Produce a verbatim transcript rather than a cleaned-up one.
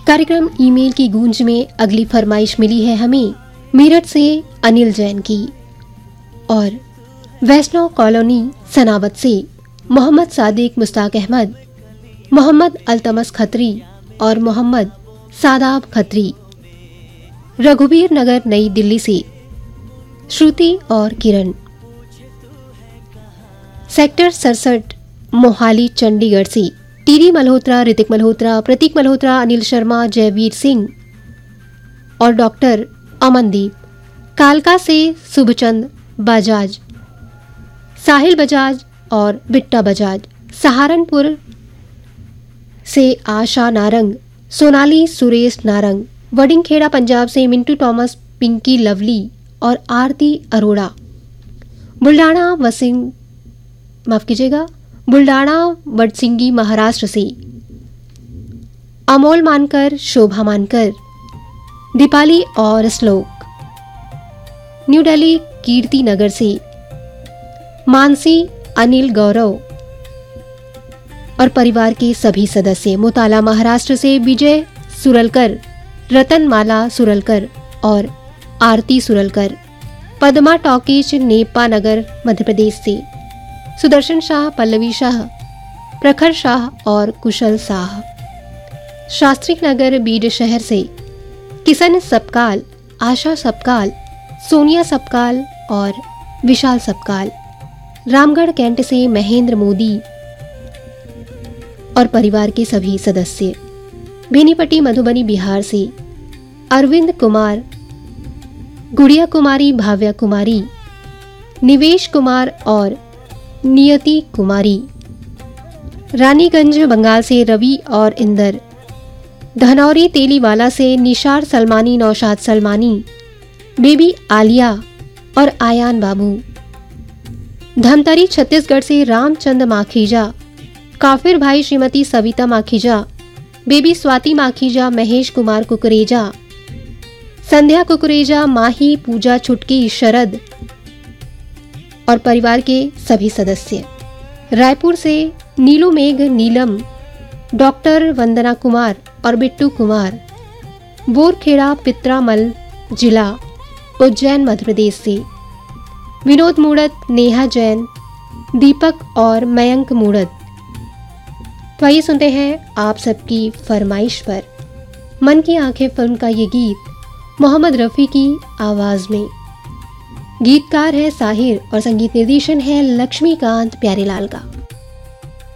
कार्यक्रम ईमेल की गूंज में अगली फरमाइश मिली है हमें मेरठ से अनिल जैन की और वैष्णव कॉलोनी सनावत से मोहम्मद सादिक मुस्ताक अहमद, मोहम्मद अल्तमस खत्री और मोहम्मद सादाब खत्री। रघुबीर नगर नई दिल्ली से श्रुति और किरण। सेक्टर सड़सठ मोहाली चंडीगढ़ से टीडी मल्होत्रा, ऋतिक मल्होत्रा, प्रतीक मल्होत्रा, अनिल शर्मा, जयवीर सिंह और डॉक्टर अमनदीप। कालका से शुभचंद बजाज, साहिल बजाज और बिट्टा बजाज। सहारनपुर से आशा नारंग, सोनाली सुरेश नारंग। वडिंगखेड़ा पंजाब से मिंटू टॉमस, पिंकी लवली और आरती अरोड़ा। बुल्डाना वसिंग माफ कीजिएगा बुल्डाना वडसिंगी महाराष्ट्र से अमोल मानकर, शोभा मानकर, दीपाली और श्लोक। न्यू दिल्ली कीर्ति नगर से मानसी, अनिल, गौरव और परिवार के सभी सदस्य। मुताला महाराष्ट्र से विजय सुरलकर, रतनमाला सुरलकर और आरती सुरलकर। पद्मा टॉकीज नेपा नगर मध्य प्रदेश से सुदर्शन शाह, पल्लवी शाह, प्रखर शाह और कुशल शाह। शास्त्री नगर बीड शहर से किशन सपकाल, आशा सपकाल, सोनिया सपकाल और विशाल सपकाल। रामगढ़ कैंट से महेंद्र मोदी और परिवार के सभी सदस्य। बेनीपट्टी मधुबनी बिहार से अरविंद कुमार, गुड़िया कुमारी, भाव्या कुमारी, निवेश कुमार और नियति कुमारी। रानीगंज बंगाल से रवि और इंदर। धनौरी तेलीवाला से निशार सलमानी, नौशाद सलमानी, बेबी आलिया और आयान बाबू। धमतरी छत्तीसगढ़ से रामचंद माखीजा, काफिर भाई श्रीमती सविता माखीजा, बेबी स्वाति माखीजा, महेश कुमार कुकरेजा, संध्या कुकरेजा, माही, पूजा, छुटकी, शरद और परिवार के सभी सदस्य। रायपुर से नीलू मेघ, नीलम, डॉक्टर वंदना कुमार और बिट्टू कुमार। बोरखेड़ा पित्रामल जिला उज्जैन मध्य प्रदेश से विनोद मूड़त, नेहा जैन, दीपक और मयंक मूड़त। तो आइए सुनते हैं आप सबकी फरमाइश पर मन की आंखें फिल्म का ये गीत मोहम्मद रफ़ी की आवाज़ में। गीतकार है साहिर और संगीत निर्देशन है लक्ष्मीकांत प्यारेलाल का।